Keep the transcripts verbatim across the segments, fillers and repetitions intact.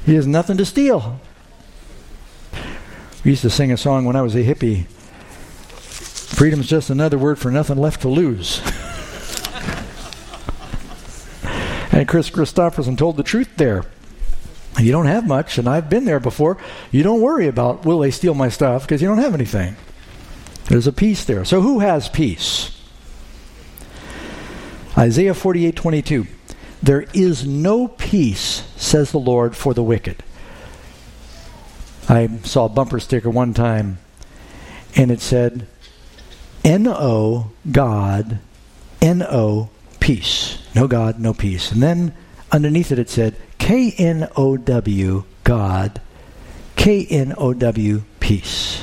He has nothing to steal. We used to sing a song when I was a hippie. Freedom's just another word for nothing left to lose. And Chris Christopherson told the truth there. You don't have much, and I've been there before. You don't worry about, will they steal my stuff, because you don't have anything. There's a peace there. So who has peace? Isaiah forty-eight twenty-two. There is no peace, says the Lord, for the wicked. I saw a bumper sticker one time, and it said, N O, God, N O, peace. No God, no peace. And then underneath it, it said, K N O W, God, K N O W, peace.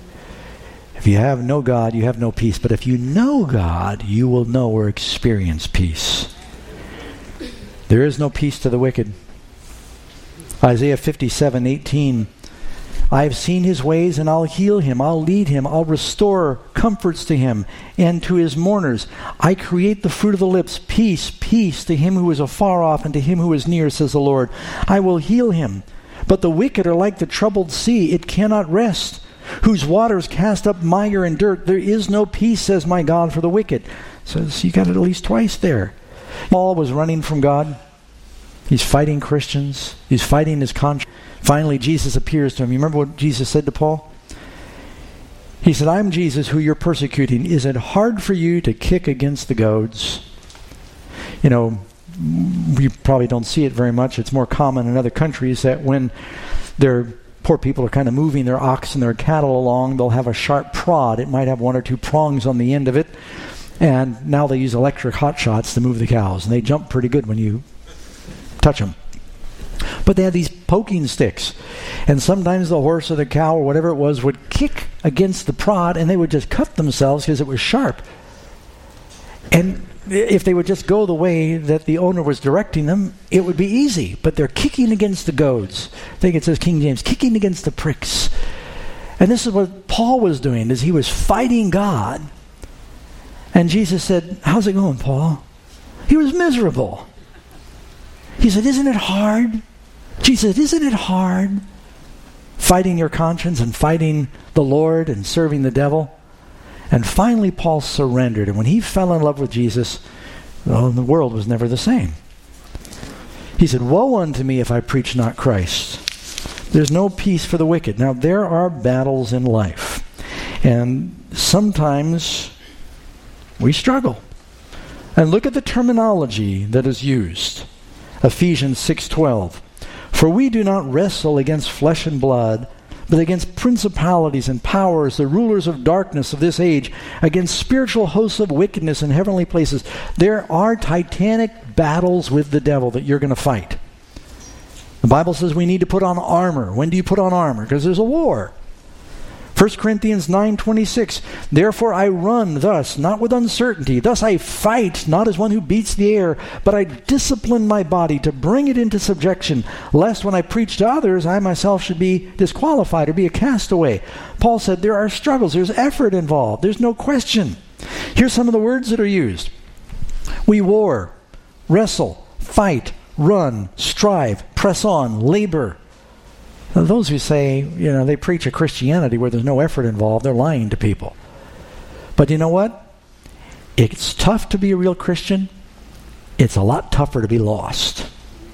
If you have no God, you have no peace. But if you know God, you will know or experience peace. There is no peace to the wicked. Isaiah fifty-seven eighteen. I have seen his ways, and I'll heal him. I'll lead him. I'll restore comforts to him and to his mourners. I create the fruit of the lips. Peace, peace to him who is afar off and to him who is near, says the Lord. I will heal him. But the wicked are like the troubled sea. It cannot rest, whose waters cast up mire and dirt. There is no peace, says my God, for the wicked. So you got it at least twice there. Paul was running from God. He's fighting Christians. He's fighting his conscience. Finally, Jesus appears to him. You remember what Jesus said to Paul? He said, I'm Jesus who you're persecuting. Is it hard for you to kick against the goads? You know, we probably don't see it very much. It's more common in other countries that when their poor people are kind of moving their ox and their cattle along, they'll have a sharp prod. It might have one or two prongs on the end of it. And now they use electric hot shots to move the cows. And they jump pretty good when you touch them. But they had these poking sticks. And sometimes the horse or the cow or whatever it was would kick against the prod and they would just cut themselves because it was sharp. And if they would just go the way that the owner was directing them, it would be easy. But they're kicking against the goads. I think it says King James, kicking against the pricks. And this is what Paul was doing, is he was fighting God. And Jesus said, how's it going, Paul? He was miserable. He said, isn't it hard? Jesus said, isn't it hard fighting your conscience and fighting the Lord and serving the devil? And finally, Paul surrendered. And when he fell in love with Jesus, well, the world was never the same. He said, woe unto me if I preach not Christ. There's no peace for the wicked. Now, there are battles in life. And sometimes we struggle. And look at the terminology that is used. Ephesians six twelve. For we do not wrestle against flesh and blood, but against principalities and powers, the rulers of darkness of this age, against spiritual hosts of wickedness in heavenly places. There are titanic battles with the devil that you're going to fight. The Bible says we need to put on armor. When do you put on armor? Because there's a war. First Corinthians nine twenty-six. Therefore I run thus, not with uncertainty. Thus I fight, not as one who beats the air, but I discipline my body to bring it into subjection, lest when I preach to others, I myself should be disqualified or be a castaway. Paul said there are struggles. There's effort involved. There's no question. Here's some of the words that are used. We war, wrestle, fight, run, strive, press on, labor. Now, those who say, you know, they preach a Christianity where there's no effort involved, they're lying to people. But you know what? It's tough to be a real Christian. It's a lot tougher to be lost.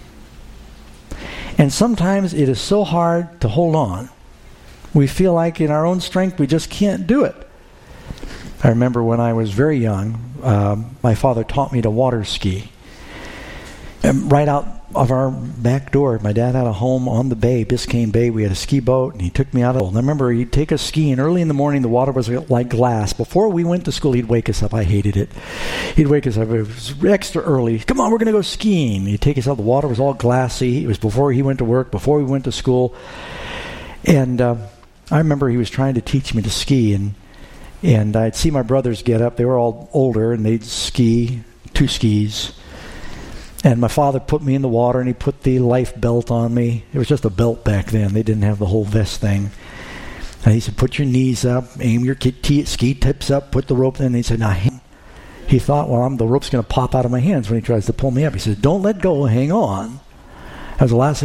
And sometimes it is so hard to hold on. We feel like in our own strength we just can't do it. I remember when I was very young, uh, my father taught me to water ski. And right out of our back door, my dad had a home on the bay, Biscayne Bay. We had a ski boat, and he took me out of it. And I remember he'd take us skiing early in the morning. The water was like glass. Before we went to school, he'd wake us up. I hated it. He'd wake us up. It was extra early. Come on, we're going to go skiing. He'd take us out. The water was all glassy. It was before he went to work, before we went to school. And uh, I remember he was trying to teach me to ski, and and I'd see my brothers get up. They were all older, and they'd ski, two skis. And my father put me in the water, and he put the life belt on me. It was just a belt back then. They didn't have the whole vest thing. And he said, put your knees up, aim your ski tips up, put the rope in. And he said, now, hang. He thought, well, I'm, the rope's going to pop out of my hands when he tries to pull me up. He said, don't let go, hang on. That was the last thing